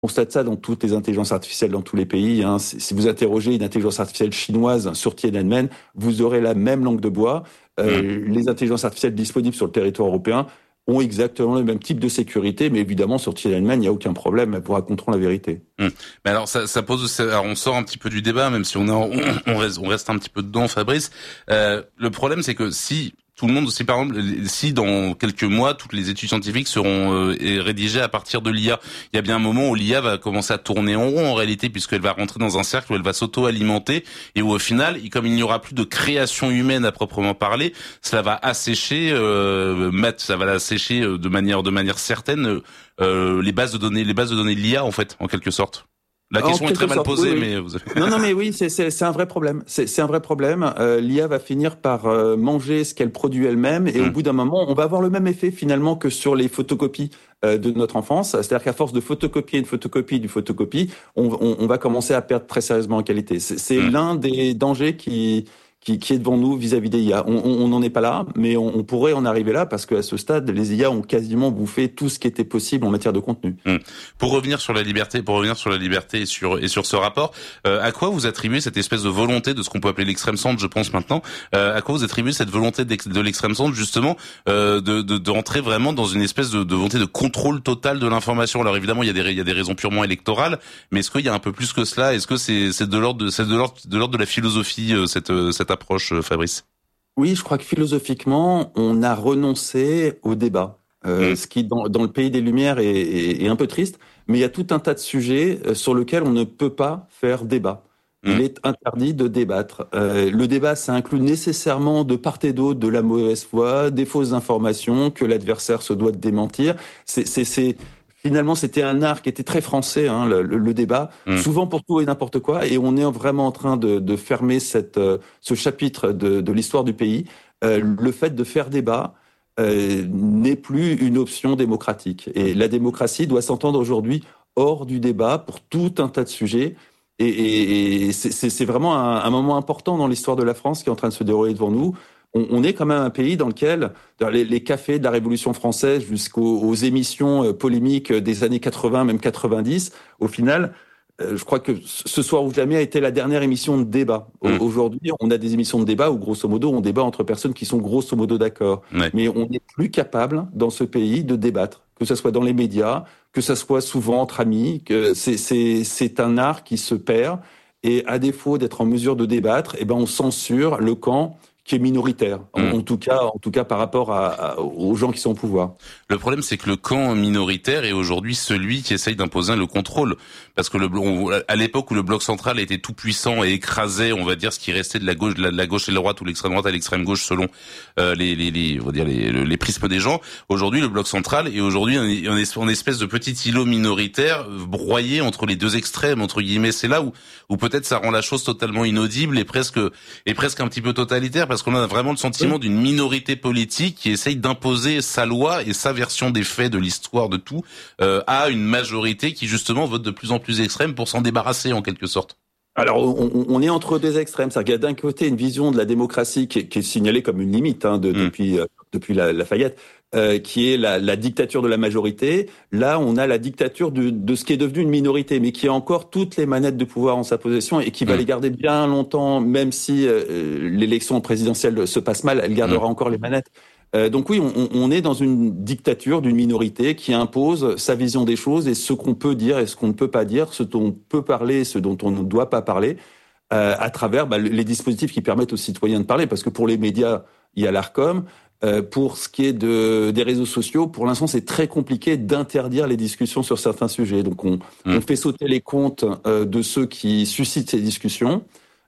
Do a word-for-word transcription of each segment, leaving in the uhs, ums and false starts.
constate ça dans toutes les intelligences artificielles dans tous les pays. Hein. Si vous interrogez une intelligence artificielle chinoise sur Tiananmen, vous aurez la même langue de bois. Euh, mmh. Les intelligences artificielles disponibles sur le territoire européen ont exactement le même type de sécurité, mais évidemment sur Tiananmen, il n'y a aucun problème, elles vous raconteront la vérité. Mmh. Mais alors ça, ça pose, alors on sort un petit peu du débat, même si on est, en, on, on reste, on reste un petit peu dedans, Fabrice. Euh, le problème, c'est que si tout le monde, si par exemple, si dans quelques mois, toutes les études scientifiques seront euh, rédigées à partir de l'I A, il y a bien un moment où l'I A va commencer à tourner en rond en réalité, puisqu'elle va rentrer dans un cercle où elle va s'auto-alimenter et où au final, comme il n'y aura plus de création humaine à proprement parler, cela va assécher, euh, mettre, ça va assécher de manière, de manière certaine euh, les bases de données, les bases de données de l'I A en fait, en quelque sorte. La question est très mal posée, oui, oui. mais vous avez... non, non, mais oui, c'est, c'est, c'est un vrai problème. C'est, c'est un vrai problème. Euh, L'I A va finir par euh, manger ce qu'elle produit elle-même, et mmh. au bout d'un moment, on va avoir le même effet finalement que sur les photocopies euh, de notre enfance. C'est-à-dire qu'à force de photocopier une photocopie du photocopie, on, on, on va commencer à perdre très sérieusement en qualité. C'est, c'est mmh. l'un des dangers qui Qui, qui est devant nous vis-à-vis des I A. On n'en est pas là, mais on, on pourrait en arriver là parce qu'à ce stade, les I A ont quasiment bouffé tout ce qui était possible en matière de contenu. Mmh. Pour revenir sur la liberté, pour revenir sur la liberté et sur et sur ce rapport, euh, à quoi vous attribuez cette espèce de volonté de ce qu'on peut appeler l'extrême centre, je pense maintenant, euh, à quoi vous attribuez cette volonté de l'extrême centre justement euh, de, de de rentrer vraiment dans une espèce de, de volonté de contrôle total de l'information. Alors évidemment, il y a des il y a des raisons purement électorales, mais est-ce qu'il y a un peu plus que cela? Est-ce que c'est c'est de l'ordre de c'est de l'ordre de l'ordre de la philosophie euh, cette cette approche, Fabrice? Oui, je crois que philosophiquement, on a renoncé au débat, euh, mmh. ce qui, dans, dans le pays des Lumières, est, est, est un peu triste, mais il y a tout un tas de sujets sur lesquels on ne peut pas faire débat. Il mmh. est interdit de débattre. Euh, le débat, ça inclut nécessairement de part et d'autre de la mauvaise foi, des fausses informations que l'adversaire se doit de démentir. C'est... c'est, c'est Finalement, c'était un art qui était très français, hein, le, le, le débat, mmh. souvent pour tout et n'importe quoi, et on est vraiment en train de, de fermer cette, euh, ce chapitre de, de l'histoire du pays. Euh, le fait de faire débat euh, n'est plus une option démocratique, et la démocratie doit s'entendre aujourd'hui hors du débat pour tout un tas de sujets, et, et, et c'est, c'est vraiment un, un moment important dans l'histoire de la France qui est en train de se dérouler devant nous. On est quand même un pays dans lequel les, les cafés de la Révolution française jusqu'aux aux émissions polémiques des années quatre-vingts, même quatre-vingt-dix, au final, je crois que Ce soir ou jamais a été la dernière émission de débat. Mmh. Aujourd'hui, on a des émissions de débat où, grosso modo, on débat entre personnes qui sont grosso modo d'accord. Ouais. Mais on n'est plus capable, dans ce pays, de débattre, que ce soit dans les médias, que ce soit souvent entre amis, que c'est, c'est, c'est un art qui se perd. Et à défaut d'être en mesure de débattre, eh ben, on censure le camp qui est minoritaire, en, mmh. en tout cas, en tout cas par rapport à, à, aux gens qui sont au pouvoir. Le problème, c'est que le camp minoritaire est aujourd'hui celui qui essaye d'imposer le contrôle, parce que le, on, à l'époque où le bloc central était tout puissant et écrasait, on va dire, ce qui restait de la gauche, de la, de la gauche et de la droite, ou l'extrême droite à l'extrême gauche, selon euh, les, les, les, on va dire les, les prismes des gens. Aujourd'hui, le bloc central est aujourd'hui un, un espèce de petit îlot minoritaire broyé entre les deux extrêmes, entre guillemets. C'est là où, où peut-être ça rend la chose totalement inaudible et presque, et presque un petit peu totalitaire. Parce qu'on a vraiment le sentiment d'une minorité politique qui essaye d'imposer sa loi et sa version des faits, de l'histoire, de tout, euh, à une majorité qui justement vote de plus en plus extrême pour s'en débarrasser en quelque sorte. Alors, on, on est entre deux extrêmes. C'est-à-dire qu'il y a d'un côté une vision de la démocratie qui est, qui est signalée comme une limite hein, de, mmh. depuis, euh, depuis la, Lafayette, euh, qui est la, la dictature de la majorité. Là, on a la dictature de, de ce qui est devenu une minorité, mais qui a encore toutes les manettes de pouvoir en sa possession et qui va mmh. les garder bien longtemps, même si euh, l'élection présidentielle se passe mal, elle gardera mmh. encore les manettes. Euh, donc oui, on, on est dans une dictature d'une minorité qui impose sa vision des choses et ce qu'on peut dire et ce qu'on ne peut pas dire, ce dont on peut parler et ce dont on ne doit pas parler, euh, à travers bah, les dispositifs qui permettent aux citoyens de parler. Parce que pour les médias, il y a l'Arcom. Euh, pour ce qui est de, des réseaux sociaux, pour l'instant, c'est très compliqué d'interdire les discussions sur certains sujets. Donc on, mmh. on fait sauter les comptes euh, de ceux qui suscitent ces discussions.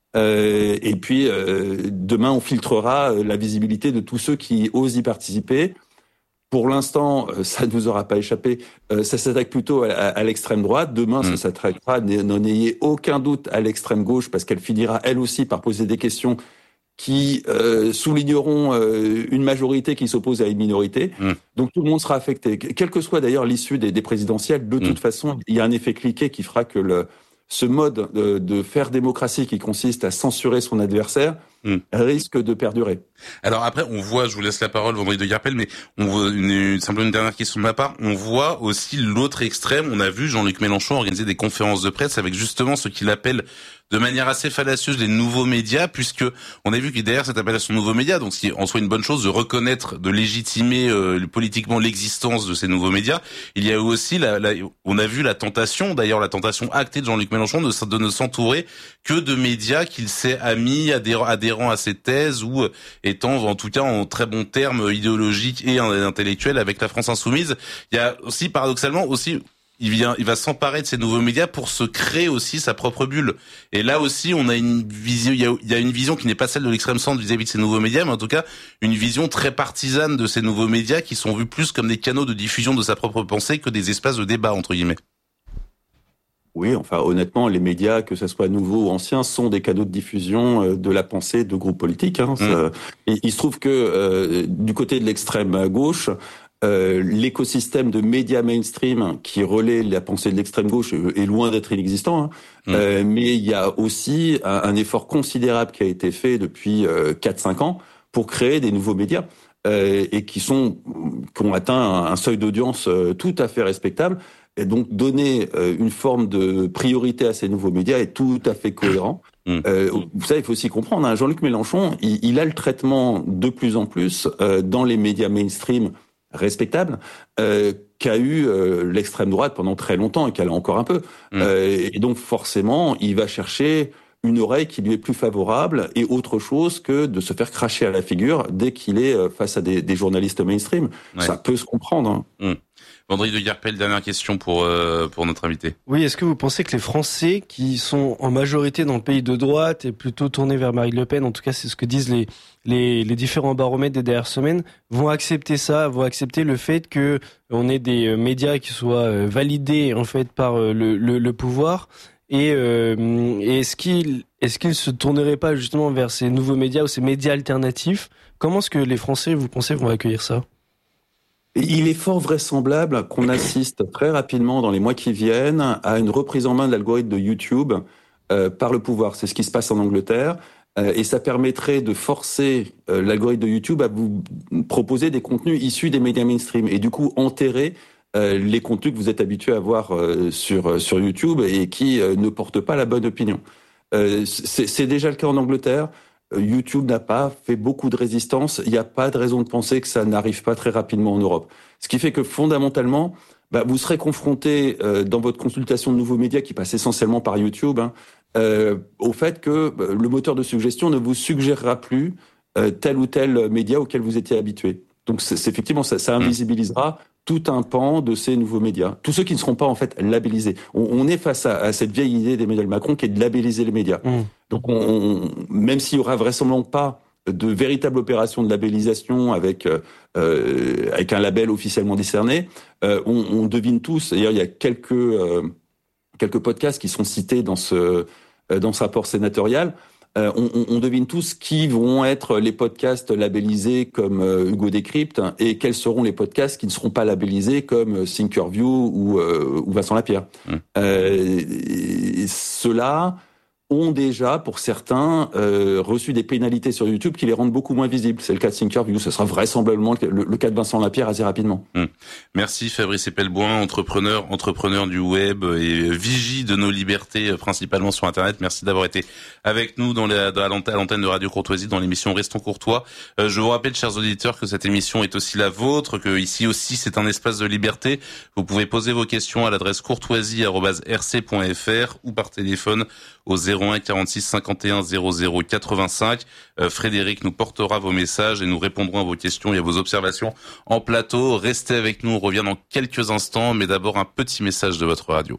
Euh, et puis, euh, demain, on filtrera la visibilité de tous ceux qui osent y participer. Pour l'instant, ça ne vous aura pas échappé, euh, ça s'attaque plutôt à, à, à l'extrême droite. Demain, mmh. ça s'attaquera, n'en ayez aucun doute, à l'extrême gauche, parce qu'elle finira, elle aussi, par poser des questions qui euh, souligneront euh, une majorité qui s'oppose à une minorité. Mmh. Donc, tout le monde sera affecté. Quelle que soit, d'ailleurs, l'issue des, des présidentielles, de mmh. toute façon, il y a un effet cliquet qui fera que le... ce mode de, de faire démocratie qui consiste à censurer son adversaire mmh. risque de perdurer. Alors après, on voit, je vous laisse la parole, Vendredi de Guerpel, mais on voit une, une, simplement une dernière question de ma part. On voit aussi l'autre extrême. On a vu Jean-Luc Mélenchon organiser des conférences de presse avec justement ce qu'il appelle de manière assez fallacieuse les nouveaux médias, puisque on a vu que derrière cette appellation nouveaux médias, donc ce qui est en soi une bonne chose de reconnaître, de légitimer euh, politiquement l'existence de ces nouveaux médias, il y a aussi la, la on a vu la tentation, d'ailleurs la tentation actée de Jean-Luc Mélenchon de, de ne s'entourer que de médias qu'il s'est amis, adhérents, adhérents à ses thèses ou étant en tout cas en très bons termes idéologiques et intellectuels avec la France insoumise. Il y a aussi paradoxalement aussi il vient, il va s'emparer de ces nouveaux médias pour se créer aussi sa propre bulle. Et là aussi, on a une vision, il y a, il y a une vision qui n'est pas celle de l'extrême centre vis-à-vis de ces nouveaux médias, mais en tout cas, une vision très partisane de ces nouveaux médias qui sont vus plus comme des canaux de diffusion de sa propre pensée que des espaces de débat, entre guillemets. Oui, enfin, honnêtement, les médias, que ce soit nouveaux ou anciens, sont des canaux de diffusion de la pensée de groupes politiques. Hein. Mmh. Ça, et il se trouve que euh, du côté de l'extrême gauche, Euh, l'écosystème de médias mainstream qui relaie la pensée de l'extrême gauche est loin d'être inexistant, hein. Mmh. Euh, mais il y a aussi un, un effort considérable qui a été fait depuis euh, quatre cinq ans pour créer des nouveaux médias euh, et qui sont qui ont atteint un, un seuil d'audience euh, tout à fait respectable. Et donc donner euh, une forme de priorité à ces nouveaux médias est tout à fait cohérent. Mmh. Euh, vous savez, il faut aussi comprendre, hein, Jean-Luc Mélenchon, il, il a le traitement de plus en plus euh, dans les médias mainstream respectable euh, qu'a eu euh, l'extrême droite pendant très longtemps et qu'elle a encore un peu. Mmh. Euh, et donc forcément, il va chercher une oreille qui lui est plus favorable et autre chose que de se faire cracher à la figure dès qu'il est face à des, des journalistes mainstream. Ouais. Ça peut se comprendre. Hein. Mmh. Vendredi de Guerpel, dernière question pour euh, pour notre invité. Oui, est-ce que vous pensez que les Français qui sont en majorité dans le pays de droite et plutôt tournés vers Marine Le Pen, en tout cas c'est ce que disent les les, les différents baromètres des dernières semaines, vont accepter ça, vont accepter le fait que on ait des médias qui soient validés en fait par le le, le pouvoir et, euh, et est-ce qu'ils est-ce qu'ils se tourneraient pas justement vers ces nouveaux médias ou ces médias alternatifs? Comment est-ce que les Français, vous pensez, vont accueillir ça? Il est fort vraisemblable qu'on assiste très rapidement dans les mois qui viennent à une reprise en main de l'algorithme de YouTube euh, par le pouvoir. C'est ce qui se passe en Angleterre euh, et ça permettrait de forcer euh, l'algorithme de YouTube à vous proposer des contenus issus des médias mainstream et du coup enterrer euh, les contenus que vous êtes habitués à voir euh, sur sur YouTube et qui euh, ne portent pas la bonne opinion. Euh, c'est, c'est déjà le cas en Angleterre. YouTube n'a pas fait beaucoup de résistance. Il n'y a pas de raison de penser que ça n'arrive pas très rapidement en Europe. Ce qui fait que fondamentalement, bah, vous serez confronté euh, dans votre consultation de nouveaux médias qui passe essentiellement par YouTube, hein, euh, au fait que bah, le moteur de suggestion ne vous suggérera plus euh, tel ou tel média auquel vous étiez habitué. Donc c'est, c'est effectivement ça, ça invisibilisera tout un pan de ces nouveaux médias. Tous ceux qui ne seront pas en fait labellisés. On, on est face à, à cette vieille idée d'Emmanuel Macron qui est de labelliser les médias. Mmh. Donc on, on, même s'il y aura vraisemblablement pas de véritable opération de labellisation avec euh, avec un label officiellement décerné, euh, on, on devine tous. D'ailleurs, il y a quelques euh, quelques podcasts qui sont cités dans ce dans ce rapport sénatorial. Euh, on, on devine tous qui vont être les podcasts labellisés comme euh, Hugo Décrypte et quels seront les podcasts qui ne seront pas labellisés comme Thinkerview ou, euh, ou Vincent Lapierre. Mmh. Euh, ceux-là ont déjà, pour certains, euh, reçu des pénalités sur YouTube qui les rendent beaucoup moins visibles. C'est le cas de Thinkerview. Ce sera vraisemblablement le, le cas de Vincent Lapierre assez rapidement. Mmh. Merci Fabrice Epelboin, entrepreneur, entrepreneur du web et vigie de nos libertés, principalement sur Internet. Merci d'avoir été avec nous dans la, dans la, à l'antenne de Radio Courtoisie dans l'émission Restons Courtois. Euh, je vous rappelle, chers auditeurs, que cette émission est aussi la vôtre, que ici aussi c'est un espace de liberté. Vous pouvez poser vos questions à l'adresse courtoisie arobase r c point f r ou par téléphone au zéro un quarante-six cinquante et un zéro zéro quatre-vingt-cinq. Euh, Frédéric nous portera vos messages et nous répondrons à vos questions et à vos observations en plateau. Restez avec nous, on revient dans quelques instants, mais d'abord un petit message de votre radio.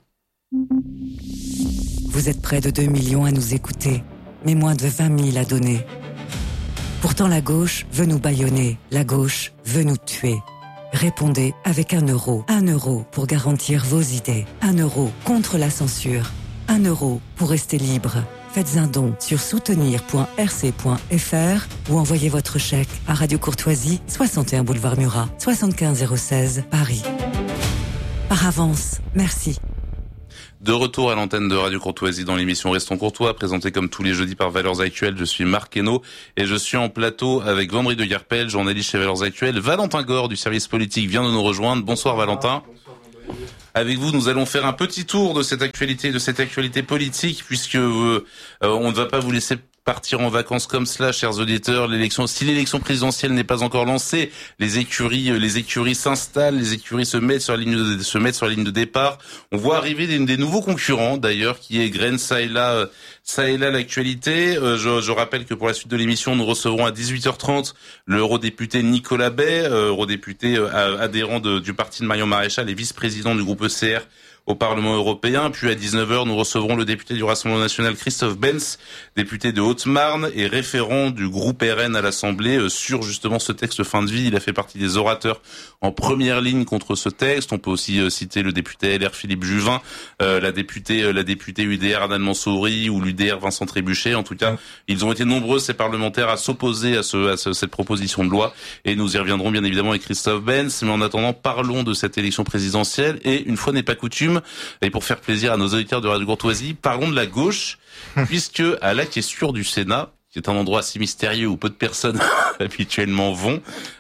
Vous êtes près de deux millions à nous écouter, mais moins de vingt mille à donner. Pourtant la gauche veut nous bâillonner, la gauche veut nous tuer. Répondez avec un euro. Un euro pour garantir vos idées. Un euro contre la censure. Un euro pour rester libre. Faites un don sur soutenir point r c point f r ou envoyez votre chèque à Radio Courtoisie, soixante et un boulevard Murat, soixante-quinze zéro seize, Paris. Par avance, merci. De retour à l'antenne de Radio Courtoisie dans l'émission Restons Courtois, présentée comme tous les jeudis par Valeurs Actuelles. Je suis Marc Hainaut et je suis en plateau avec Vendry de Guerpel, journaliste chez Valeurs Actuelles. Valentin Gore du service politique vient de nous rejoindre. Bonsoir Valentin. Bonsoir Vendry. Avec vous, nous allons faire un petit tour de cette actualité, de cette actualité politique, puisque euh, on ne va pas vous laisser partir en vacances comme cela, chers auditeurs. L'élection, si l'élection présidentielle n'est pas encore lancée, les écuries, les écuries s'installent, les écuries se mettent sur la ligne de, se mettent sur la ligne de départ. On voit arriver des, des nouveaux concurrents, d'ailleurs, qui égrènent ça et là, ça et là l'actualité. Euh, je, je rappelle que pour la suite de l'émission, nous recevrons à dix-huit heures trente le eurodéputé Nicolas Bay, euh, eurodéputé euh, adhérent de, du parti de Marion Maréchal et vice-président du groupe E C R au Parlement européen. Puis à dix-neuf heures, nous recevrons le député du Rassemblement national Christophe Benz, député de Haute-Marne et référent du groupe R N à l'Assemblée sur justement ce texte fin de vie. Il a fait partie des orateurs en première ligne contre ce texte. On peut aussi citer le député L R Philippe Juvin, euh, la députée la députée U D R Anne Mansouri ou l'U D R Vincent Trébuchet. En tout cas, ils ont été nombreux, ces parlementaires, à s'opposer à, ce, à ce, cette proposition de loi. Et nous y reviendrons bien évidemment avec Christophe Benz. Mais en attendant, parlons de cette élection présidentielle. Et une fois n'est pas coutume, et pour faire plaisir à nos auditeurs de Radio Courtoisie, parlons de la gauche, puisque à la question du Sénat, qui est un endroit assez mystérieux où peu de personnes habituellement vont,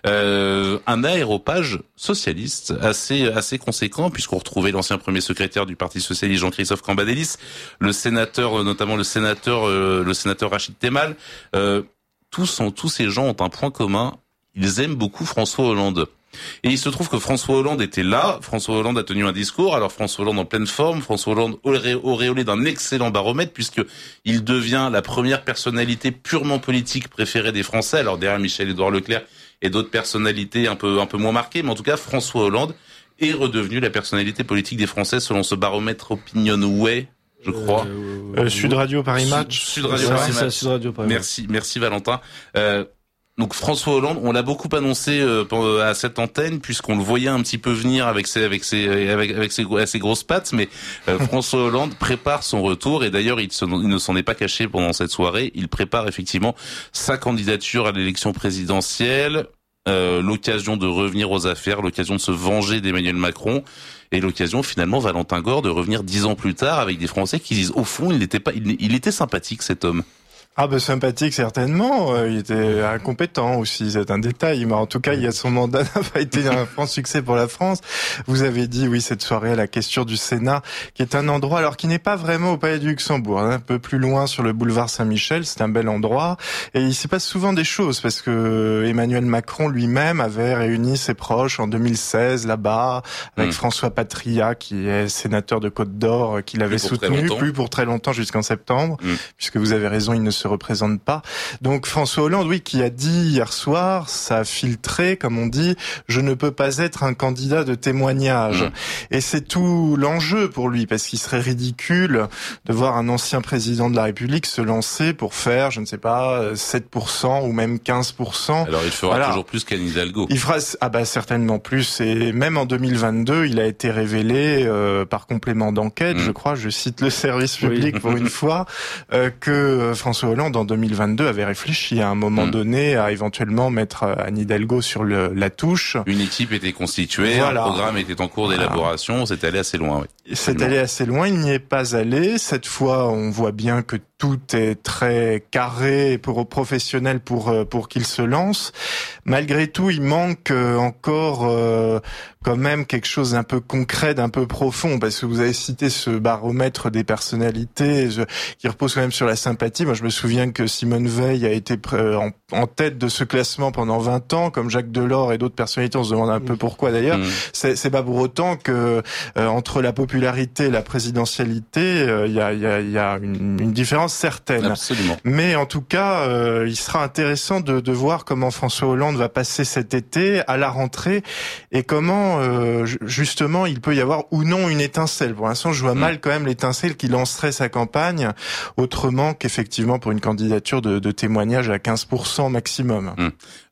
euh, un aéropage socialiste assez assez conséquent, puisqu'on retrouvait l'ancien premier secrétaire du Parti socialiste Jean-Christophe Cambadélis, le sénateur, notamment le sénateur, euh, le sénateur Rachid Temal. Euh, tous, sont, tous ces gens ont un point commun, ils aiment beaucoup François Hollande. Et il se trouve que François Hollande était là, François Hollande a tenu un discours, alors François Hollande en pleine forme, François Hollande auréolé d'un excellent baromètre puisque il devient la première personnalité purement politique préférée des Français, alors derrière Michel-Édouard Leclerc et d'autres personnalités un peu un peu moins marquées, mais en tout cas François Hollande est redevenu la personnalité politique des Français selon ce baromètre Opinionway, je crois. Euh, euh, Sud Radio Paris Match. Sud Radio Paris Match. Sud Radio Paris Match. Merci, merci Valentin. Euh, Donc François Hollande, on l'a beaucoup annoncé euh, à cette antenne puisqu'on le voyait un petit peu venir avec ses avec ses avec avec ses, ses grosses pattes, mais euh, François Hollande prépare son retour et d'ailleurs il, se, il ne s'en est pas caché pendant cette soirée. Il prépare effectivement sa candidature à l'élection présidentielle, euh, l'occasion de revenir aux affaires, l'occasion de se venger d'Emmanuel Macron et l'occasion finalement Valentin Gore de revenir dix ans plus tard avec des Français qui disent au fond il n'était pas il, il était sympathique cet homme. Ah ben sympathique certainement, euh, il était incompétent aussi, c'est un détail, mais en tout cas il y a son mandat n'a pas été un franc succès pour la France. Vous avez dit oui cette soirée à la question du Sénat, qui est un endroit alors qui n'est pas vraiment au Palais du Luxembourg, hein, un peu plus loin sur le boulevard Saint-Michel, c'est un bel endroit et il s'y passe souvent des choses parce que Emmanuel Macron lui-même avait réuni ses proches en deux mille seize là-bas avec mmh. François Patria qui est sénateur de Côte-d'Or, qui l'avait soutenu plus pour très longtemps jusqu'en septembre, mmh. puisque vous avez raison, il ne se représente pas. Donc François Hollande, oui, qui a dit hier soir, ça a filtré, comme on dit, je ne peux pas être un candidat de témoignage. Mmh. Et c'est tout l'enjeu pour lui, parce qu'il serait ridicule de voir un ancien président de la République se lancer pour faire, je ne sais pas, sept pour cent ou même quinze pour cent. Alors il fera voilà. toujours plus qu'Anne Hidalgo. Il fera, ah bah certainement plus. Et même en deux mille vingt-deux, il a été révélé euh, par complément d'enquête, mmh. je crois, je cite le service public oui. pour une fois, euh, que François Hollande en deux mille vingt-deux avait réfléchi à un moment mmh. donné à éventuellement mettre Anne Hidalgo sur le, la touche. Une équipe était constituée, voilà. un programme était en cours d'élaboration, voilà. c'est allé assez loin. Oui. C'est allé assez loin, il n'y est pas allé. Cette fois, on voit bien que tout est très carré pour professionnel pour pour qu'il se lance. Malgré tout, il manque encore euh, quand même quelque chose d'un peu concret, d'un peu profond, parce que vous avez cité ce baromètre des personnalités je, qui repose quand même sur la sympathie. Moi, je me souviens que Simone Veil a été en, en tête de ce classement pendant vingt ans, comme Jacques Delors et d'autres personnalités. On se demande un peu pourquoi d'ailleurs. Mmh. C'est, c'est pas pour autant que euh, entre la popularité et la présidentialité, il euh, y a, y a, y a une, une différence certaine. Absolument. Mais en tout cas, euh, il sera intéressant de, de voir comment François Hollande va passer cet été à la rentrée et comment euh, justement il peut y avoir ou non une étincelle. Pour l'instant, je vois mmh. mal quand même l'étincelle qui lancerait sa campagne autrement qu'effectivement pour une candidature de, de témoignage à quinze pour cent maximum. Mmh.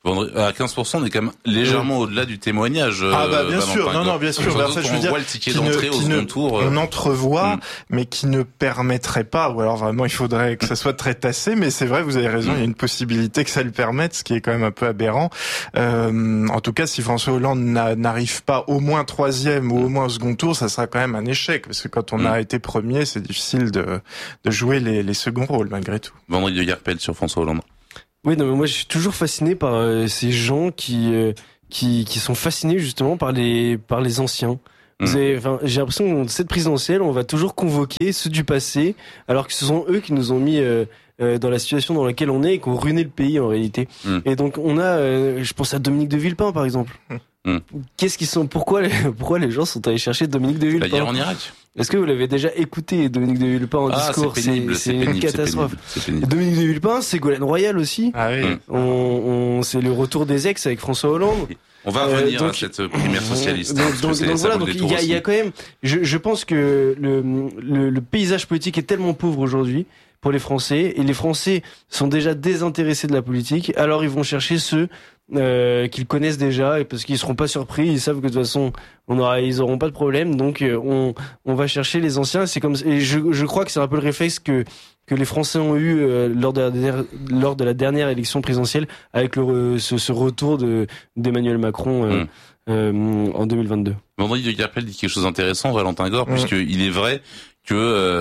À quinze pour cent, on est quand même légèrement mmh. au-delà du témoignage. Ah bah bien Valentin sûr, non non bien sûr. Bah, en fait, je veux dire, le ticket d'entrée au second tour. On entrevoit, mmh. mais qui ne permettrait pas. Ou alors vraiment, il faudrait que ça soit très tassé. Mais c'est vrai, vous avez raison. Mmh. Il y a une possibilité que ça le permette, ce qui est quand même un peu aberrant. Euh, en tout cas, si François Hollande n'arrive pas au moins troisième ou au moins au second tour, ça sera quand même un échec, parce que quand on mmh. a été premier, c'est difficile de de jouer les, les seconds rôles malgré tout. Vendredi de Garpel sur François Hollande. Oui, non, mais moi je suis toujours fasciné par euh, ces gens qui euh, qui qui sont fascinés justement par les par les anciens. Mmh. Vous avez, enfin, j'ai l'impression que cette présidentielle, on va toujours convoquer ceux du passé, alors que ce sont eux qui nous ont mis euh, euh, dans la situation dans laquelle on est et qui ont ruiné le pays en réalité. Mmh. Et donc on a, euh, je pense à Dominique de Villepin par exemple. Mmh. Qu'est-ce qu'ils sont, pourquoi les, pourquoi les gens sont allés chercher Dominique de Villepin? La guerre en Irak. Est-ce que vous l'avez déjà écouté, Dominique de Villepin, en ah, discours? C'est pénible, c'est, c'est, c'est pénible, une catastrophe. C'est pénible, c'est pénible. Dominique de Villepin, Ségolène Royal aussi. Ah oui. On, on, c'est le retour des ex avec François Hollande. On va revenir euh, donc, à cette primaire socialiste. Donc, donc, donc voilà, donc il y a, il y a quand même, je, je pense que le, le, le paysage politique est tellement pauvre aujourd'hui pour les Français, et les Français sont déjà désintéressés de la politique, alors ils vont chercher ceux euh, qu'ils connaissent déjà, et parce qu'ils seront pas surpris, ils savent que de toute façon on aura, ils auront pas de problème, donc euh, on on va chercher les anciens. C'est comme, et je je crois que c'est un peu le réflexe que que les Français ont eu euh, lors de la dernière, lors de la dernière élection présidentielle avec le ce, ce retour de d'Emmanuel Macron euh, mmh. euh, en deux mille vingt-deux. Vendredi de Garpel dit quelque chose d'intéressant, Valentin Gore, mmh. puisqu'il est vrai que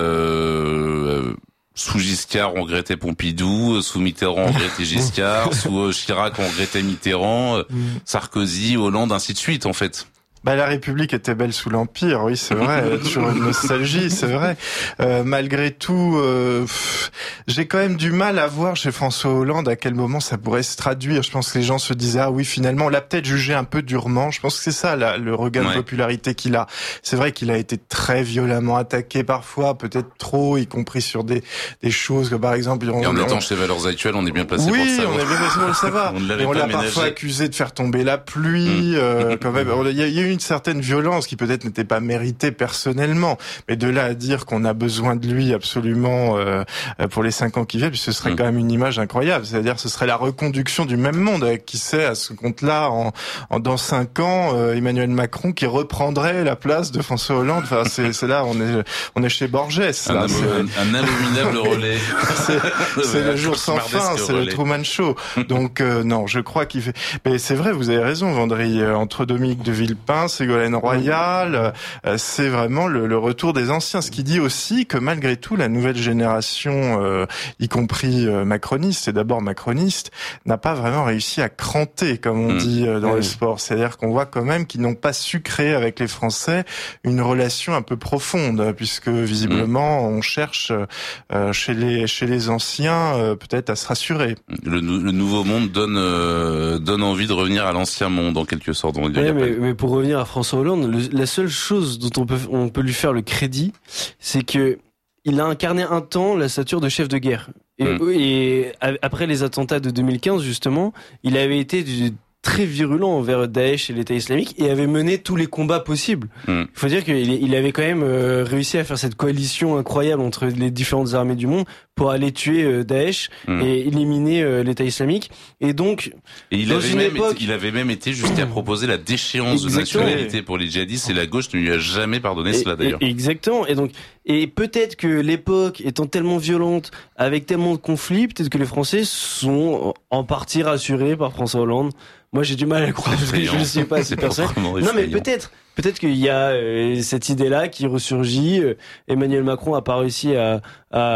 euh, sous Giscard, on regrettait Pompidou, sous Mitterrand, on regrettait Giscard, sous Chirac, on regrettait Mitterrand, Sarkozy, Hollande, ainsi de suite, en fait. Bah, la République était belle sous l'Empire, oui, c'est vrai. Il y a toujours une nostalgie, c'est vrai. Euh, malgré tout, euh, pff, j'ai quand même du mal à voir chez François Hollande à quel moment ça pourrait se traduire. Je pense que les gens se disaient, ah oui, finalement, on l'a peut-être jugé un peu durement. Je pense que c'est ça, là, le regain ouais. de popularité qu'il a. C'est vrai qu'il a été très violemment attaqué parfois, peut-être trop, y compris sur des des choses que, par exemple... On, Et en on, étant chez Valeurs Actuelles, on est bien placé oui, pour le savoir. Oui, on est bien placé pour le savoir. on, Et on l'a ménagé. Parfois accusé de faire tomber la pluie, mmh. euh, quand même. Il y a, il y a eu une certaine violence qui peut-être n'était pas méritée personnellement, mais de là à dire qu'on a besoin de lui absolument euh, pour les cinq ans qui viennent, ce serait mmh. quand même une image incroyable. C'est-à-dire, ce serait la reconduction du même monde. Avec, qui sait, à ce compte-là, en, en dans cinq ans, euh, Emmanuel Macron qui reprendrait la place de François Hollande. Enfin, c'est, c'est là, on est, on est chez Borges. Là, un, c'est, un, un abominable relais. c'est, c'est le jour sans fin, c'est relais. Le Truman Show. Donc euh, non, je crois qu'il fait. Mais c'est vrai, vous avez raison, Vendry. Entre Dominique de Villepin, Ségolène Royal. C'est vraiment le, le retour des anciens, ce qui dit aussi que malgré tout la nouvelle génération, euh, y compris euh, macroniste et d'abord macroniste, n'a pas vraiment réussi à cranter, comme on mmh. dit euh, dans mmh. le sport. C'est-à-dire qu'on voit quand même qu'ils n'ont pas su créer avec les Français une relation un peu profonde, puisque visiblement mmh. on cherche euh, chez les chez les anciens euh, peut-être à se rassurer. Le, le nouveau monde donne euh, donne envie de revenir à l'ancien monde en quelque sorte. On ouais, mais, mais pour revenir à François Hollande, le, la seule chose dont on peut on peut lui faire le crédit, c'est que il a incarné un temps la stature de chef de guerre. Et, mmh. et après les attentats de deux mille quinze justement, il avait été du, très virulent envers Daesh et l'État islamique et avait mené tous les combats possibles. Il mmh. faut dire qu'il il avait quand même euh, réussi à faire cette coalition incroyable entre les différentes armées du monde pour aller tuer euh, Daesh mmh. et éliminer euh, l'État islamique. Et donc, et il, dans avait une même époque... été, il avait même été jusqu'à proposer la déchéance exactement. de nationalité pour les djihadistes et la gauche ne lui a jamais pardonné et, cela d'ailleurs. Et, exactement. Et donc, et peut-être que l'époque étant tellement violente, avec tellement de conflits, peut-être que les Français sont en partie rassurés par François Hollande. Moi, j'ai du mal à le croire parce que je ne sais pas si personne. Non, mais peut-être, peut-être qu'il y a euh, cette idée-là qui ressurgit. Euh, Emmanuel Macron a pas réussi à, à,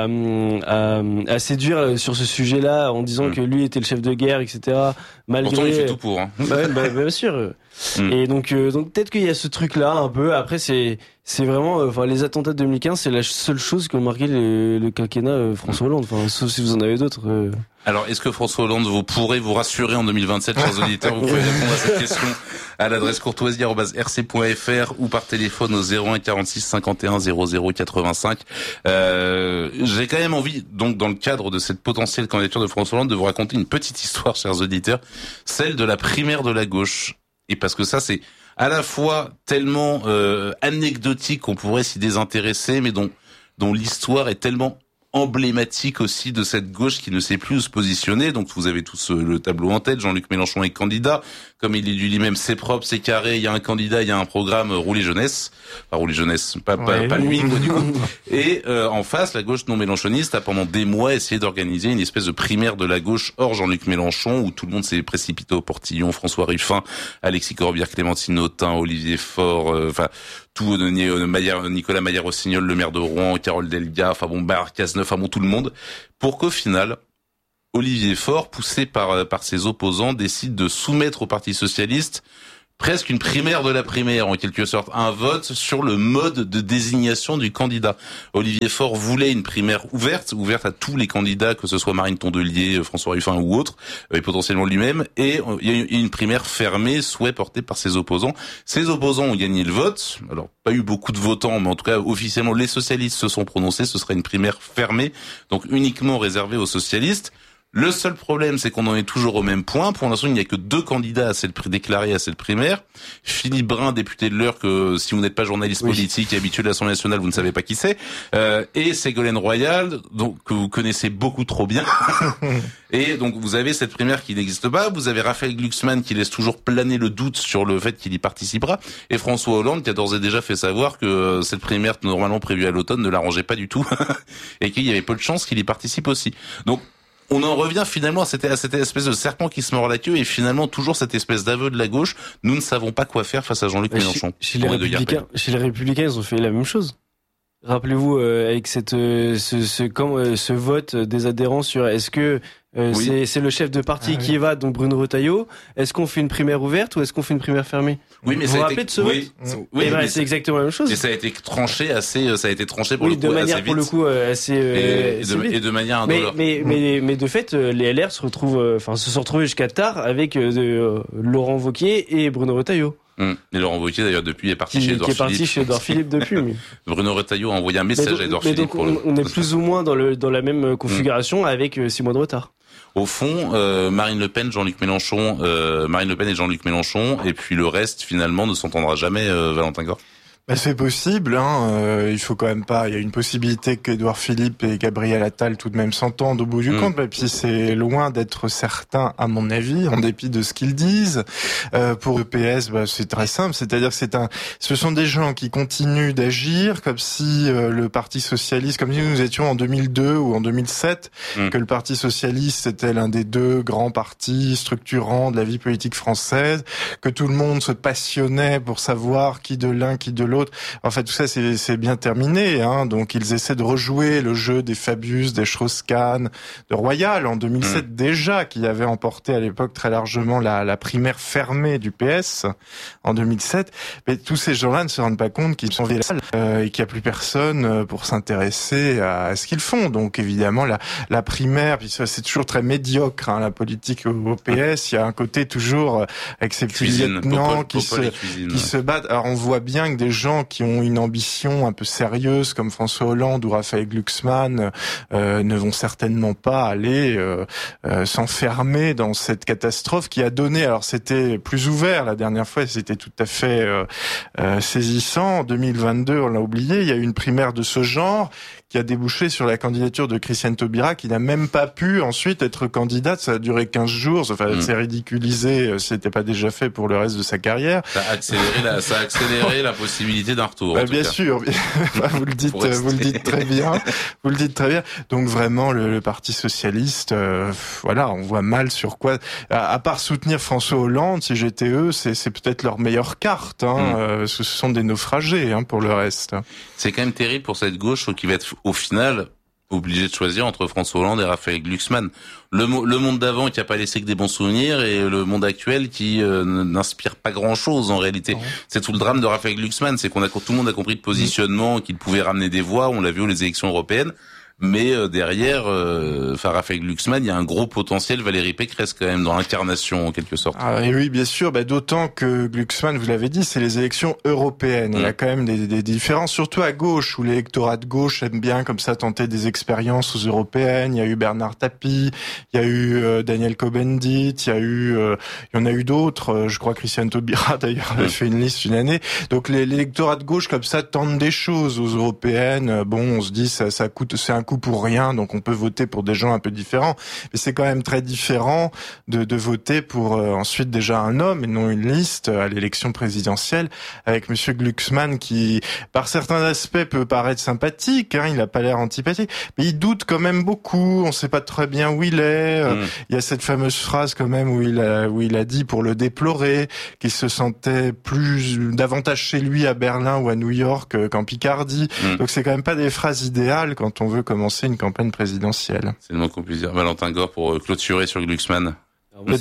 à, à séduire sur ce sujet-là en disant mmh. que lui était le chef de guerre, et cetera. Malgré. Pourtant, il fait tout pour. Hein. Bah, bah, bien sûr. Mmh. Et donc, euh, donc peut-être qu'il y a ce truc-là un peu. Après, c'est, c'est vraiment, enfin, euh, les attentats de deux mille quinze, c'est la seule chose qui a marqué le, le quinquennat euh, François Hollande. Enfin, sauf si vous en avez d'autres. Euh... Alors, est-ce que François Hollande vous pourrez vous rassurer en deux mille vingt-sept, chers auditeurs? Vous pouvez répondre à cette question à l'adresse courtoisie arobase r c point f r ou par téléphone au zéro un quarante-six cinquante et un zéro zéro quatre-vingt-cinq. Euh, j'ai quand même envie, donc, dans le cadre de cette potentielle candidature de François Hollande, de vous raconter une petite histoire, chers auditeurs, celle de la primaire de la gauche. Et parce que ça, c'est à la fois tellement euh, anecdotique qu'on pourrait s'y désintéresser, mais dont, dont l'histoire est tellement emblématique aussi de cette gauche qui ne sait plus où se positionner. Donc vous avez tous le tableau en tête, Jean-Luc Mélenchon est candidat, comme il dit lui-même, c'est propre, c'est carré, il y a un candidat, il y a un programme, rouler jeunesse, enfin rouler jeunesse, pas, pas, ouais. pas lui, quoi, du coup. Et euh, en face, la gauche non mélenchoniste a pendant des mois essayé d'organiser une espèce de primaire de la gauche hors Jean-Luc Mélenchon, où tout le monde s'est précipité au portillon, François Ruffin, Alexis Corbière, Clémentine Autain, Olivier Faure, euh, enfin tout euh, Nicolas Maillard-Rossignol, le maire de Rouen, Carole Delga, enfin bon, Bernard Cazeneuve, enfin bon, tout le monde, pour qu'au final, Olivier Faure, poussé par par ses opposants, décide de soumettre au Parti socialiste presque une primaire de la primaire, en quelque sorte, un vote sur le mode de désignation du candidat. Olivier Faure voulait une primaire ouverte, ouverte à tous les candidats, que ce soit Marine Tondelier, François Ruffin ou autres, et potentiellement lui-même, et il y a une primaire fermée, souhait porté par ses opposants. Ses opposants ont gagné le vote, alors pas eu beaucoup de votants, mais en tout cas, officiellement, les socialistes se sont prononcés, ce serait une primaire fermée, donc uniquement réservée aux socialistes. Le seul problème, c'est qu'on en est toujours au même point. Pour l'instant, il n'y a que deux candidats à cette déclarés à cette primaire. Philippe Brun, député de l'Eure, que si vous n'êtes pas journaliste oui. politique et habitué de l'Assemblée nationale, vous ne savez pas qui c'est. Euh, et Ségolène Royal, donc que vous connaissez beaucoup trop bien. Et donc vous avez cette primaire qui n'existe pas. Vous avez Raphaël Glucksmann qui laisse toujours planer le doute sur le fait qu'il y participera. Et François Hollande qui a d'ores et déjà fait savoir que cette primaire normalement prévue à l'automne ne l'arrangeait pas du tout et qu'il y avait peu de chances qu'il y participe aussi. Donc on en revient finalement à cette, à cette espèce de serpent qui se mord la queue et finalement toujours cette espèce d'aveu de la gauche. Nous ne savons pas quoi faire face à Jean-Luc chez, Mélenchon. Chez les, Républicains, chez les Républicains, ils ont fait la même chose. Rappelez-vous euh, avec cette euh, ce ce, comme, euh, ce vote des adhérents sur est-ce que euh, oui. c'est c'est le chef de parti ah, qui oui. va, donc Bruno Retailleau. Est-ce qu'on fait une primaire ouverte ou est-ce qu'on fait une primaire fermée? Oui, mais vous vous vous rappelez de ce oui, vote? Oui, et ben, mais c'est exactement la même chose. Et ça a été tranché assez, ça a été tranché pour oui, le de coup manière assez pour vite. le coup euh, assez, euh, et, assez de, vite. et de manière mais, indolore. mais mais mais mais de fait, les L R se retrouvent, enfin se sont retrouvés jusqu'à tard avec euh, de, euh, Laurent Wauquiez et Bruno Retailleau. Hum. Et Laurent Wauquiez d'ailleurs depuis est parti qui, chez Edouard Philippe. Qui est parti Philippe. chez Edouard Philippe depuis. Mais... Bruno Retailleau a envoyé un message donc, à Edouard mais Philippe. Donc pour on, le... on est plus ou moins dans le dans la même configuration hum. avec euh, six mois de retard. Au fond, euh, Marine Le Pen, Jean-Luc Mélenchon, euh, Marine Le Pen et Jean-Luc Mélenchon, et puis le reste finalement ne s'entendra jamais. Euh, Valentin Gore. Bah, c'est possible, hein. Euh, il faut quand même pas. Il y a une possibilité qu'Édouard Philippe et Gabriel Attal tout de même s'entendent au bout du mmh. compte, même si c'est loin d'être certain, à mon avis, en dépit de ce qu'ils disent. Euh, pour le P S, bah, c'est très simple, c'est-à-dire que c'est un, ce sont des gens qui continuent d'agir comme si euh, le Parti socialiste, comme si nous étions en deux mille deux ou en deux mille sept, mmh. que le Parti socialiste c'était l'un des deux grands partis structurants de la vie politique française, que tout le monde se passionnait pour savoir qui de l'un, qui de l'autre. En fait, tout ça, c'est, c'est bien terminé, hein. Donc, ils essaient de rejouer le jeu des Fabius, des Strauss-Kahn, de Royal en deux mille sept mmh. déjà, qui avait emporté à l'époque très largement la, la primaire fermée du P S en deux mille sept. Mais tous ces gens-là ne se rendent pas compte qu'ils sont vieux euh, et qu'il n'y a plus personne pour s'intéresser à, à ce qu'ils font. Donc, évidemment, la, la primaire, puis ça, c'est toujours très médiocre, hein, la politique au, au P S. Il y a un côté toujours avec ces petits lieutenants qui se cuisine, qui ouais. se battent. Alors, on voit bien que des gens qui ont une ambition un peu sérieuse comme François Hollande ou Raphaël Glucksmann euh, ne vont certainement pas aller euh, euh, s'enfermer dans cette catastrophe qui a donné, alors c'était plus ouvert la dernière fois, c'était tout à fait euh, euh, saisissant. En deux mille vingt-deux, on l'a oublié, il y a eu une primaire de ce genre qui a débouché sur la candidature de Christiane Taubira, qui n'a même pas pu ensuite être candidate. Ça a duré quinze jours. Enfin, mmh. c'est ridiculisé. C'était pas déjà fait pour le reste de sa carrière. Ça a accéléré la, ça a accéléré la possibilité d'un retour. Bah, en tout bien cas. sûr. vous le dites, vous le dites très bien. Vous le dites très bien. Donc vraiment, le, le Parti socialiste, euh, voilà, on voit mal sur quoi. À, à part soutenir François Hollande, si j'étais eux, c'est, c'est peut-être leur meilleure carte. Hein, mmh. euh, ce sont des naufragés hein, pour le reste. C'est quand même terrible pour cette gauche qui va être au final obligé de choisir entre François Hollande et Raphaël Glucksmann. Le, le monde d'avant qui a pas laissé que des bons souvenirs et le monde actuel qui euh, n'inspire pas grand-chose en réalité. Oh. C'est tout le drame de Raphaël Glucksmann, c'est qu'on a tout le monde a compris le positionnement, mmh. qu'il pouvait ramener des voix. On l'a vu aux élections européennes. Mais euh, derrière, euh, enfin Raphaël Glucksmann, il y a un gros potentiel Valérie Pécresse quand même dans l'incarnation en quelque sorte. Ah, et oui, bien sûr. Bah, d'autant que Glucksmann, vous l'avez dit, c'est les élections européennes. Mmh. Il y a quand même des, des différences, surtout à gauche, où l'électorat de gauche aime bien comme ça tenter des expériences aux européennes. Il y a eu Bernard Tapie, il y a eu euh, Daniel Cohn-Bendit, il y a eu, euh, il y en a eu d'autres. Euh, je crois Christiane Taubira d'ailleurs avait mmh. fait une liste une année. Donc les, l'électorat de gauche comme ça tente des choses aux européennes. Bon, on se dit ça, ça coûte, c'est un coup pour rien, donc on peut voter pour des gens un peu différents. Mais c'est quand même très différent de, de voter pour euh, ensuite déjà un homme et non une liste à l'élection présidentielle avec Monsieur Glucksmann qui, par certains aspects, peut paraître sympathique. Hein, il a pas l'air antipathique, mais il doute quand même beaucoup. On sait pas très bien où il est. Mmh. Il y a cette fameuse phrase quand même où il a où il a dit pour le déplorer qu'il se sentait plus davantage chez lui à Berlin ou à New York qu'en Picardie. Mmh. Donc c'est quand même pas des phrases idéales quand on veut commencer une campagne présidentielle. C'est le moins qu'on puisse dire. Valentin Gore pour clôturer sur Glucksmann. Les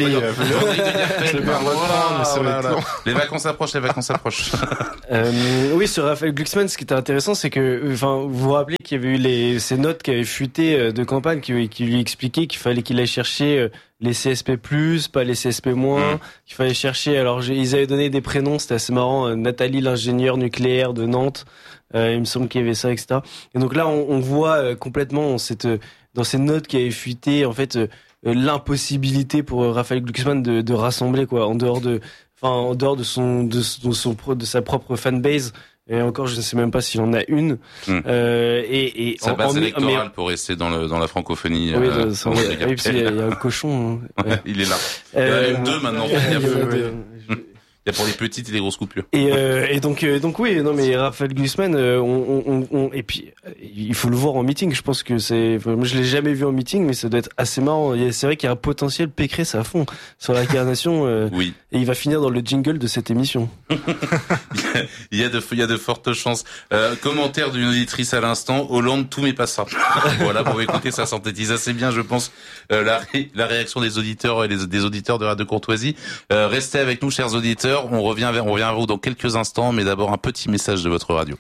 vacances approchent, les vacances approchent. euh, oui, sur Raphaël Glucksmann, ce qui était intéressant, c'est que, enfin, vous vous rappelez qu'il y avait eu les, ces notes qui avaient fuité de campagne, qui, qui lui expliquaient qu'il fallait qu'il aille chercher les C S P plus, pas les C S P moins, mmh. qu'il fallait chercher, alors ils avaient donné des prénoms, c'était assez marrant, Nathalie, l'ingénieur nucléaire de Nantes, euh, il me semble qu'il y avait ça, et cetera. Et donc là, on, on voit complètement cette, dans ces notes qui avaient fuité, en fait, l'impossibilité pour Raphaël Glucksmann de, de rassembler, quoi, en dehors de, enfin, en dehors de son, de, de son, de sa propre fanbase. Et encore, je ne sais même pas s'il en a une. Mmh. Euh, et, et sa base en, électorale mais... pour rester dans le dans la francophonie. Oui, euh, ça, oui, oui, il y a un cochon. Hein. Ouais, il est là. Il y en a euh, même deux maintenant. Il y, a il y a pour les petites et les grosses coupures. Et, euh, et donc, euh, donc oui, non mais Raphaël Glucksmann, euh, on, on, on, et puis il faut le voir en meeting. Je pense que c'est, moi je l'ai jamais vu en meeting, mais ça doit être assez marrant. C'est vrai qu'il y a un potentiel Pécresse à fond sur l'incarnation. Euh, oui. Et il va finir dans le jingle de cette émission. il y a de, il y a de fortes chances. Euh, commentaire d'une auditrice à l'instant. Hollande, tout mais pas ça. Voilà, pour écouter, ça synthétise assez bien, je pense, euh, la, ré, la réaction des auditeurs et des, des auditeurs de Radio Courtoisie. Euh, restez avec nous, chers auditeurs. On revient vers, on revient à vous dans quelques instants, mais d'abord un petit message de votre radio.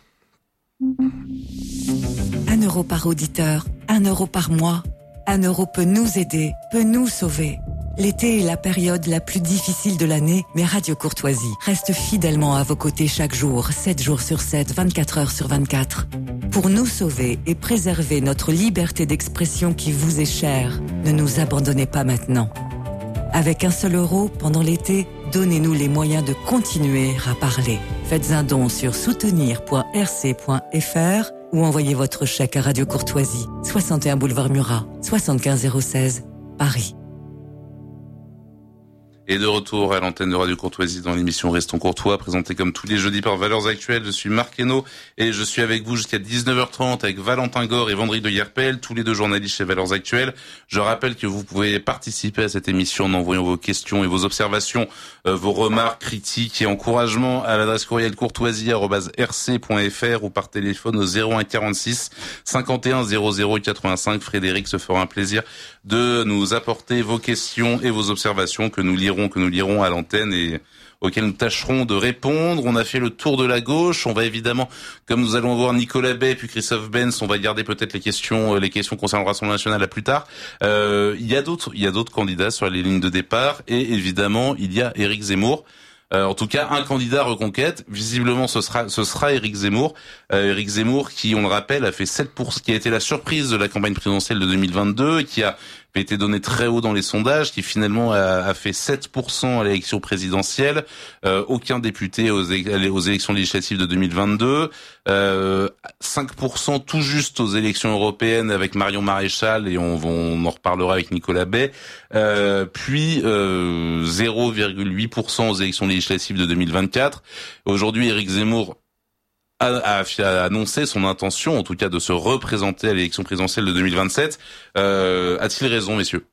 Un euro par auditeur, un euro par mois. Un euro peut nous aider, peut nous sauver. L'été est la période la plus difficile de l'année, mais Radio Courtoisie reste fidèlement à vos côtés chaque jour, sept jours sur sept, vingt-quatre heures sur vingt-quatre. Pour nous sauver et préserver notre liberté d'expression qui vous est chère, ne nous abandonnez pas maintenant. Avec un seul euro, pendant l'été, donnez-nous les moyens de continuer à parler. Faites un don sur soutenir point r c point f r ou envoyez votre chèque à Radio Courtoisie, soixante et un boulevard Murat, soixante-quinze zéro seize, Paris. Et de retour à l'antenne de Radio Courtoisie dans l'émission Restons Courtois, présentée comme tous les jeudis par Valeurs Actuelles. Je suis Marc Hainaut et je suis avec vous jusqu'à dix-neuf heures trente avec Valentin Gore et Vendry de Yerpel, tous les deux journalistes chez Valeurs Actuelles. Je rappelle que vous pouvez participer à cette émission en envoyant vos questions et vos observations, euh, vos remarques, critiques et encouragements à l'adresse courriel courtoisie arobase r c point f r ou par téléphone au zéro un quarante-six cinquante et un zéro zéro quatre-vingt-cinq. Frédéric se fera un plaisir de nous apporter vos questions et vos observations que nous lirons que nous lirons à l'antenne et auxquels nous tâcherons de répondre. On a fait le tour de la gauche. On va évidemment, comme nous allons voir Nicolas Bay puis Christophe Benz, on va garder peut-être les questions, les questions concernant le Rassemblement national à plus tard. Euh, il y a d'autres, il y a d'autres candidats sur les lignes de départ et évidemment il y a Éric Zemmour. Euh, en tout cas, un candidat Reconquête. Visiblement, ce sera, ce sera Éric Zemmour. Euh, Éric Zemmour, qui, on le rappelle, a fait sept pour cent, qui a été la surprise de la campagne présidentielle de deux mille vingt-deux, et qui a été donné très haut dans les sondages, qui finalement a, a fait sept pour cent à l'élection présidentielle. Euh, aucun député aux, é- aux élections législatives de deux mille vingt-deux. Euh, cinq pour cent tout juste aux élections européennes avec Marion Maréchal, et on, on en reparlera avec Nicolas Bay. Euh, puis euh, zéro virgule huit pour cent aux élections législatives de deux mille vingt-quatre. Aujourd'hui, Éric Zemmour a, a, a annoncé son intention, en tout cas, de se représenter à l'élection présidentielle de deux mille vingt-sept. Euh, a-t-il raison, messieurs?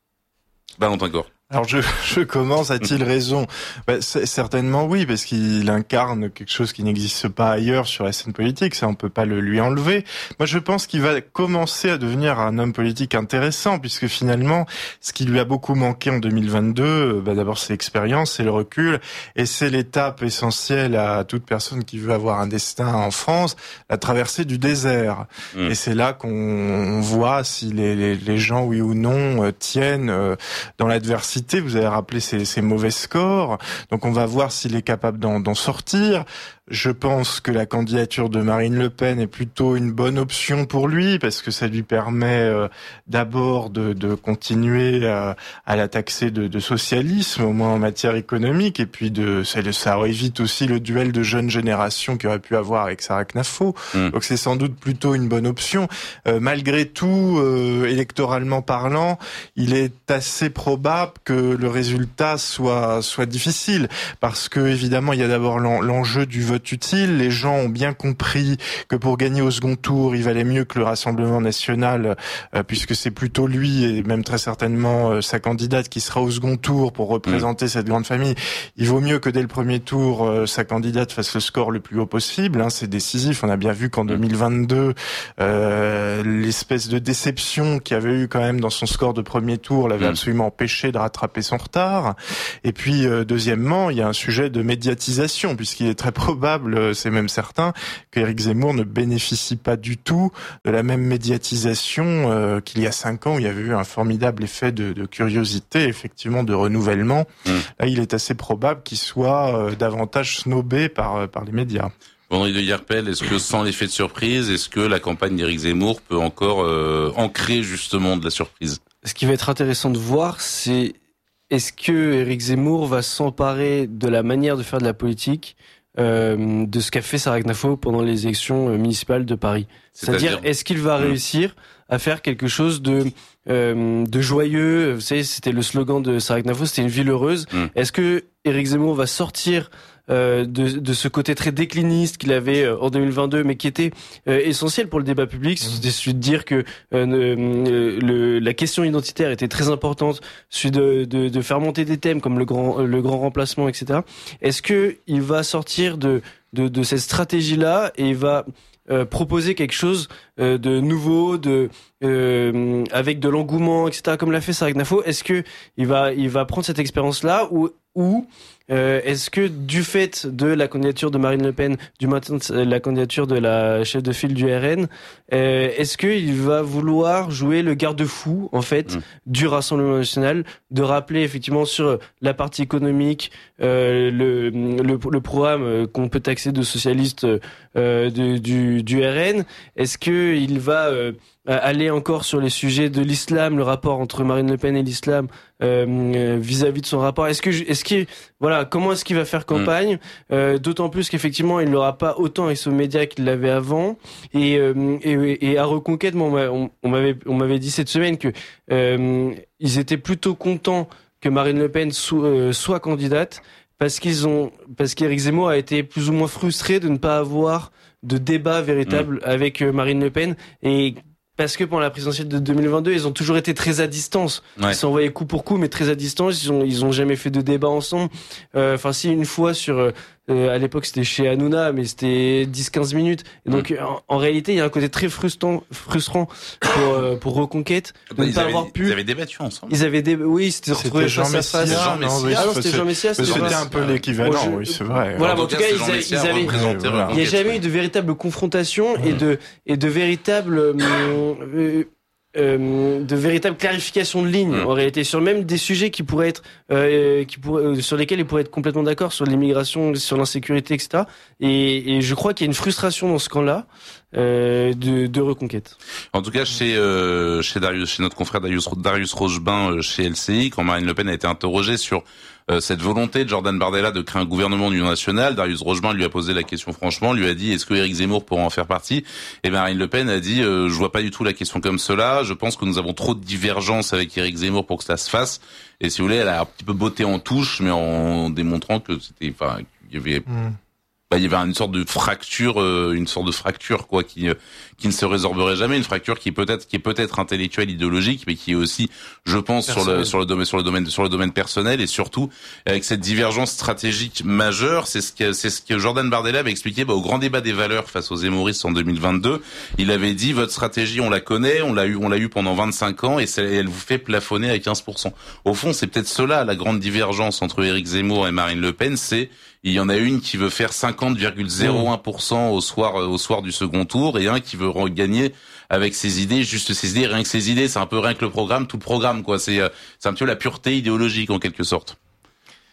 Valentin Gore. Alors je, je commence, a-t-il raison? Ben, certainement oui, parce qu'il incarne quelque chose qui n'existe pas ailleurs sur la scène politique, ça on peut pas le lui enlever. Moi je pense qu'il va commencer à devenir un homme politique intéressant, puisque finalement, ce qui lui a beaucoup manqué en deux mille vingt-deux, ben, d'abord c'est l'expérience, c'est le recul, et c'est l'étape essentielle à toute personne qui veut avoir un destin en France, la traversée du désert. Mmh. Et c'est là qu'on voit si les, les, les gens, oui ou non, euh, tiennent euh, dans l'adversité. Vous avez rappelé ses, ses mauvais scores, donc on va voir s'il est capable d'en, d'en sortir. Je pense que la candidature de Marine Le Pen est plutôt une bonne option pour lui, parce que ça lui permet euh, d'abord de, de continuer à, à la taxer de, de socialisme, au moins en matière économique, et puis de ça, ça évite aussi le duel de jeunes générations qu'il aurait pu avoir avec Sarah Knafo. Mmh. Donc c'est sans doute plutôt une bonne option. Euh, malgré tout, euh, électoralement parlant, il est assez probable que le résultat soit soit difficile, parce que évidemment il y a d'abord l'enjeu du vote utile. Les gens ont bien compris que pour gagner au second tour, il valait mieux que le Rassemblement national, euh, puisque c'est plutôt lui et même très certainement euh, sa candidate qui sera au second tour pour représenter mmh. cette grande famille. Il vaut mieux que dès le premier tour, euh, sa candidate fasse le score le plus haut possible. Hein, c'est décisif. On a bien vu qu'en deux mille vingt-deux, euh, l'espèce de déception qu'il y avait eu quand même dans son score de premier tour l'avait mmh. absolument empêché de rattraper son retard. Et puis, euh, deuxièmement, il y a un sujet de médiatisation, puisqu'il est très probable, c'est même certain, qu'Éric Zemmour ne bénéficie pas du tout de la même médiatisation euh, qu'il y a cinq ans, où il y avait eu un formidable effet de, de curiosité, effectivement de renouvellement. Mmh. Là, il est assez probable qu'il soit euh, davantage snobé par, par les médias. Henri de Hierpel, est-ce que sans l'effet de surprise, est-ce que la campagne d'Éric Zemmour peut encore euh, ancrer justement de la surprise ? Ce qui va être intéressant de voir, c'est est-ce que Éric Zemmour va s'emparer de la manière de faire de la politique Euh, de ce qu'a fait Sarah Knafo pendant les élections municipales de Paris. C'est-à-dire, C'est-à-dire est-ce qu'il va réussir à faire quelque chose de euh, de joyeux? Vous savez, c'était le slogan de Sarah Knafo, c'était une ville heureuse. Mm. Est-ce que Éric Zemmour va sortir euh, de, de ce côté très décliniste qu'il avait euh, en deux mille vingt-deux, mais qui était euh, essentiel pour le débat public? C'était celui de dire que euh, le, la question identitaire était très importante, celui de, de, de faire monter des thèmes comme le grand, le grand remplacement, et cetera. Est-ce que il va sortir de, de, de cette stratégie-là et il va Euh, proposer quelque chose euh, de nouveau, de euh, avec de l'engouement, et cetera, comme l'a fait Sarah Knafo? Est-ce que il va il va prendre cette expérience-là, ou ou euh, est-ce que du fait de la candidature de Marine Le Pen, du maintien de la candidature de la chef de file du R N, euh, est-ce qu'il va vouloir jouer le garde-fou en fait mmh. du Rassemblement national, de rappeler effectivement sur la partie économique, euh, le, le le programme qu'on peut taxer de socialiste euh, de, du du R N? Est-ce que il va euh, aller encore sur les sujets de l'islam, le rapport entre Marine Le Pen et l'islam euh, vis-à-vis de son rapport? Est-ce que est-ce qu'il voilà comment est-ce qu'il va faire campagne? mmh. euh, D'autant plus qu'effectivement il n'aura pas autant avec ce média qu'il l'avait avant. Et, euh, et et à Reconquête, on, on m'avait on m'avait dit cette semaine que euh, ils étaient plutôt contents que Marine Le Pen so, euh, soit candidate, parce qu'ils ont parce qu'Éric Zemmour a été plus ou moins frustré de ne pas avoir de débat véritable mmh. avec Marine Le Pen, et parce que pendant la présidentielle de deux mille vingt-deux, ils ont toujours été très à distance. Ouais. Ils s'envoyaient coup pour coup, mais très à distance. Ils ont, ils ont jamais fait de débat ensemble. Enfin, euh, si, une fois sur, euh, à l'époque, c'était chez Hanouna, mais c'était dix quinze minutes. Et donc, mmh. en, en réalité, il y a un côté très frustrant, frustrant pour, euh, pour Reconquête. Bah, ils, avaient, pu... ils avaient débattu ensemble. Ils avaient débattu, oui, c'était retrouvé Jean Messia. Jean Messia. Ah non, c'était Jean Messia. C'était un peu l'équivalent, bon, je... oui, c'est vrai. Voilà, en tout cas, ils avaient, ils avaient, il n'y a jamais eu de véritable confrontation et de, et de véritable, euh, Euh, de véritables clarifications de ligne mmh. en réalité, sur même des sujets qui pourraient être euh, qui pourraient, euh, sur lesquels ils pourraient être complètement d'accord, sur l'immigration, sur l'insécurité, et cetera. Et, et je crois qu'il y a une frustration dans ce camp-là euh, de, de Reconquête. En tout cas, chez euh, chez Darius, chez notre confrère Darius, Darius Rochebin euh, chez L C I, quand Marine Le Pen a été interrogée sur Euh, cette volonté de Jordan Bardella de créer un gouvernement d'union nationale, Darius Rochebin lui a posé la question franchement, lui a dit est-ce que Éric Zemmour pourra en faire partie? Et Marine Le Pen a dit euh, je vois pas du tout la question comme cela, je pense que nous avons trop de divergences avec Éric Zemmour pour que cela se fasse. Et si vous voulez, elle a un petit peu botté en touche, mais en démontrant que c'était, enfin, il y avait mmh. bah, il y avait une sorte de fracture, euh, une sorte de fracture quoi, qui euh, qui ne se résorberait jamais, une fracture qui est peut-être qui est peut-être intellectuelle, idéologique, mais qui est aussi, je pense, personnel. sur le sur le domaine sur le domaine sur le domaine personnel, et surtout avec cette divergence stratégique majeure. C'est ce que c'est ce que Jordan Bardella avait expliqué bah, au grand débat des valeurs face aux Zemmouristes en deux mille vingt-deux. Il avait dit votre stratégie, on la connaît, on l'a eu on l'a eu pendant vingt-cinq ans, et elle vous fait plafonner à quinze pour cent. Au fond, c'est peut-être cela la grande divergence entre Éric Zemmour et Marine Le Pen, c'est il y en a une qui veut faire cinquante virgule zéro un pour cent au soir au soir du second tour, et un qui veut regagner avec ses idées, juste ses idées, rien que ses idées, c'est un peu rien que le programme, tout le programme quoi, c'est c'est un petit peu la pureté idéologique en quelque sorte.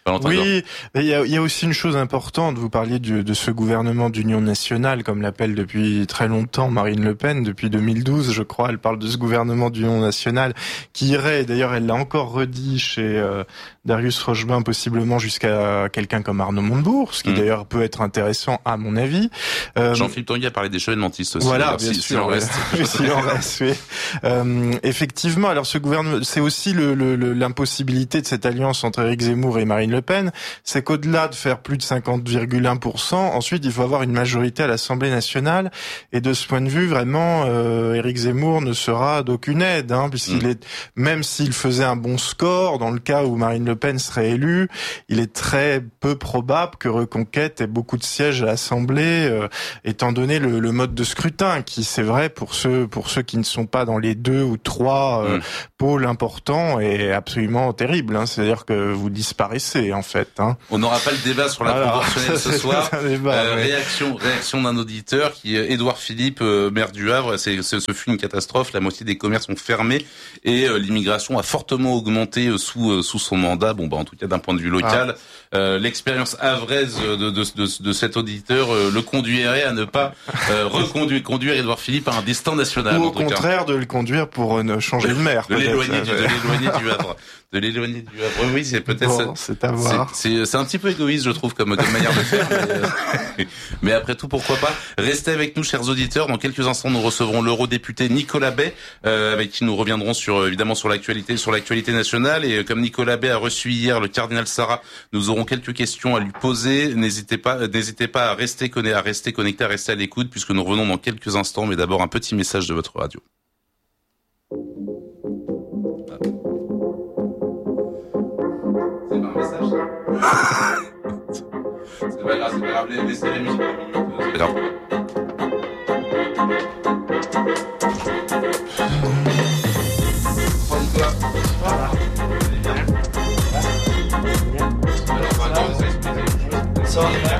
Oui, mais il y a, il y a aussi une chose importante. Vous parliez du, de ce gouvernement d'union nationale, comme l'appelle depuis très longtemps Marine Le Pen, depuis deux mille douze, je crois. Elle parle de ce gouvernement d'union nationale qui irait, d'ailleurs, elle l'a encore redit chez euh, Darius Rochebin, possiblement jusqu'à quelqu'un comme Arnaud Montebourg, ce qui mmh. d'ailleurs peut être intéressant à mon avis. Euh, Jean-Philippe Tanguy a parlé des chevènementistes aussi. Voilà, alors, bien si, sûr. Si en reste. Si en reste, oui. Euh, effectivement, alors ce gouvernement, c'est aussi le, le, le, l'impossibilité de cette alliance entre Éric Zemmour et Marine Le Pen, c'est qu'au-delà de faire plus de cinquante virgule un pour cent, ensuite il faut avoir une majorité à l'Assemblée nationale, et de ce point de vue, vraiment, euh, Éric Zemmour ne sera d'aucune aide, hein, puisqu'il mmh. est, même s'il faisait un bon score, dans le cas où Marine Le Pen serait élue, il est très peu probable que Reconquête ait beaucoup de sièges à l'Assemblée, euh, étant donné le, le mode de scrutin, qui c'est vrai pour ceux pour ceux qui ne sont pas dans les deux ou trois euh, mmh. pôles importants, est absolument terrible, hein, c'est-à-dire que vous disparaissez en fait. Hein. On n'aura pas le débat sur la Alors, proportionnelle ce soir. Débat, euh, ouais. Réaction, réaction d'un auditeur qui, Édouard Philippe, euh, maire du Havre, c'est, ce, ce fut une catastrophe. La moitié des commerces ont fermé et euh, l'immigration a fortement augmenté euh, sous euh, sous son mandat. Bon, bah en tout cas d'un point de vue local, ah. euh, l'expérience havraise de de, de de cet auditeur euh, le conduirait à ne pas euh, reconduire conduire Édouard Philippe à un destin national. Ou au en tout contraire, cas. de le conduire pour euh, changer de maire. De l'éloigner du, de l'éloigner du Havre. De l'éloigner du Havre. Oui, c'est peut-être bon, ça. C'est à voir. C'est, c'est, c'est un petit peu égoïste, je trouve, comme, comme manière de faire. Mais, euh, mais après tout, pourquoi pas. Restez avec nous, chers auditeurs. Dans quelques instants, nous recevrons l'eurodéputé Nicolas Bay, euh, avec qui nous reviendrons sur, évidemment, sur l'actualité, sur l'actualité nationale. Et comme Nicolas Bay a reçu hier le cardinal Sarah, nous aurons quelques questions à lui poser. N'hésitez pas, n'hésitez pas à rester connecté, à rester connecté, à rester à l'écoute, puisque nous revenons dans quelques instants. Mais d'abord, un petit message de votre radio. C'est pas un message, ça? C'est pas grave, c'est pas grave, laissez la musique une minute, c'est pas grave. Bonsoir Nicolas. Bonsoir. Vous allez bien? Ça va bien? Alors, on va attendre, ça va expliquer. Ça va bien?